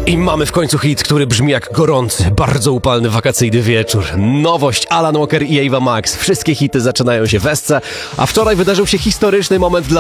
I mamy w końcu hit, który brzmi jak gorący, bardzo upalny wakacyjny wieczór. Nowość, Alan Walker i Ava Max. Wszystkie hity zaczynają się w Esce, a wczoraj wydarzył się historyczny moment dla